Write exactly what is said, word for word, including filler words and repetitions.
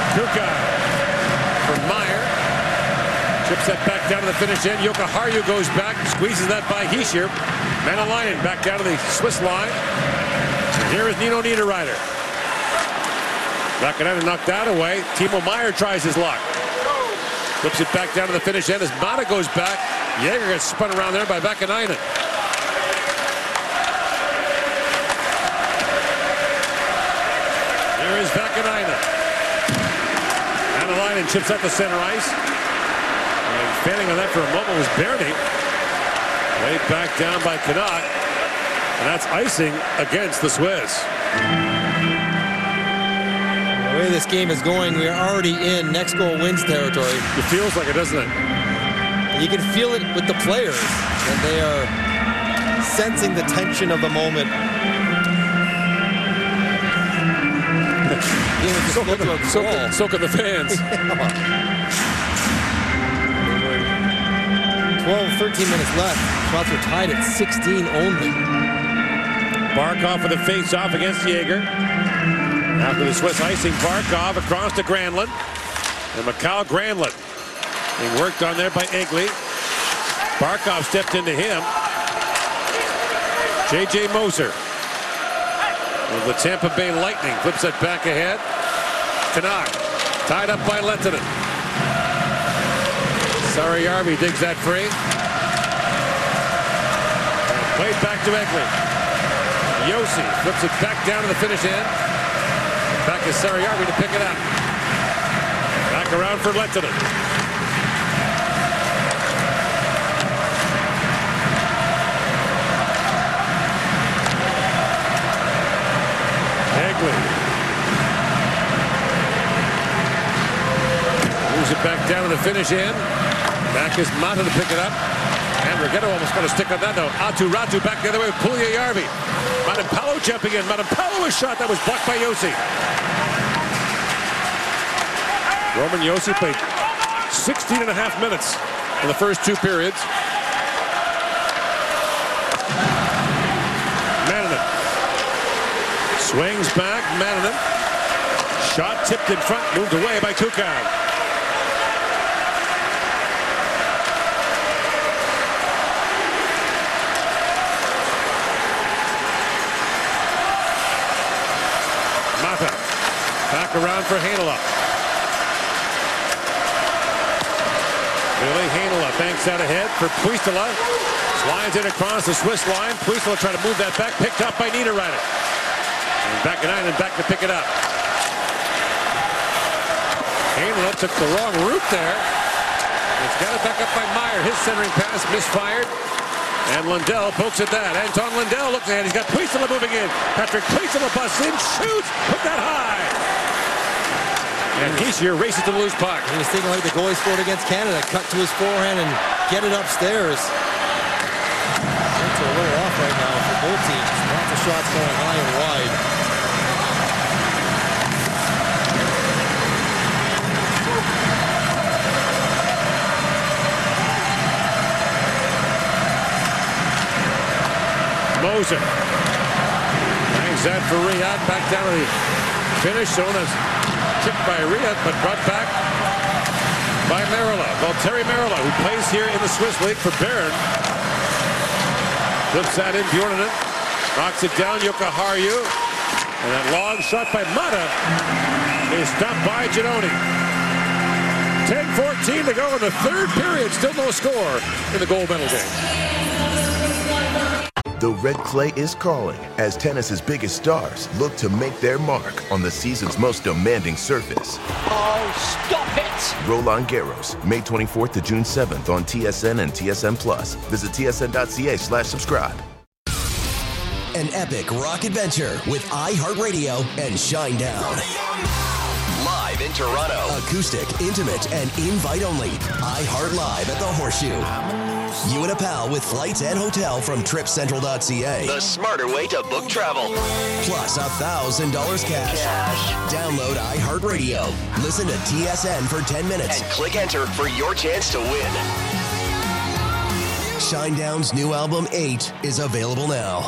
Kuka for Meyer. Chips that back down to the finish end. Jokiharju goes back, squeezes that by Hischier. Manalainen back down to the Swiss line. And here is Nino Niederreiter. Vakanainen knocked that away. Timo Meier tries his luck. Flips it back down to the finish end as Mata goes back. Jäger gets spun around there by Vakanainen. Here is Vakanainen. Manalainen chips at the center ice. And failing on that for a moment was Bernie. Way back down by Canuck. And that's icing against the Swiss. The way this game is going, we are already in next goal wins territory. It feels like it, doesn't it? You can feel it with the players, that they are sensing the tension of the moment. so, can the, so, can, so can the fans. twelve, thirteen minutes left. Shots are tied at sixteen only. Barkov for the face-off against Jäger. After the Swiss icing, Barkov across to Granlund. And Mikael Granlund being worked on there by Eggly. Barkov stepped into him. J J Moser of the Tampa Bay Lightning flips it back ahead. Canuck tied up by Lehtinen. Sarajärvi digs that free. And played back to Eggly. Josi flips it back down to the finish end. Back is Sarajärvi to pick it up. Back around for Lehtinen. Eggly moves it back down to the finish end. Back is Mata to pick it up. And Rigetto almost got a stick on that though. Atu Ratu back the other way with Puljujärvi. Matampalo jumping in. Matampalo was shot. That was blocked by Josi. Roman Josi played sixteen and a half minutes in the first two periods. Mannanen swings back. Mannanen. Shot tipped in front. Moved away by Kukan. Mata. Back around for Heinola. Billy Heinola banks out ahead for Puistola. Slides it across the Swiss line. Puistola trying to move that back. Picked up by Niederreiter. And Vakanainen back to pick it up. Heinola took the wrong route there. It's got it back up by Meier. His centering pass misfired. And Lundell pokes at that. Anton Lundell looks ahead. He's got Puistola moving in. Patrick Puistola busts in. Shoots. Put that high. And Hischier races to the loose puck. He was thinking like the goalie scored against Canada. Cut to his forehand and get it upstairs. It's a little off right now for both teams. Lots of shots going high and wide. Moser bangs that for Riyad. Back down to the finish zone as tipped by Riyad, but brought back by Merila. Valtteri Merila, who plays here in the Swiss League for Bern. Flips that in. Bjornanen knocks it down. Jokiharju. And that long shot by Mata is stopped by Giannoni. ten fourteen to go in the third period. Still no score in the gold medal game. The red clay is calling as tennis's biggest stars look to make their mark on the season's most demanding surface. Oh, stop it! Roland Garros, May twenty-fourth to June seventh on T S N and T S N Plus. Visit T S N dot C A slash subscribe. An epic rock adventure with iHeartRadio and Shinedown. Live in Toronto. Acoustic, intimate, and invite-only. iHeart Live at the Horseshoe. You and a pal with flights and hotel from Trip Central dot C A. The smarter way to book travel. Plus a thousand dollars cash. cash. Download iHeartRadio. Listen to T S N for ten minutes. And click enter for your chance to win. Shinedown's new album, eight, is available now.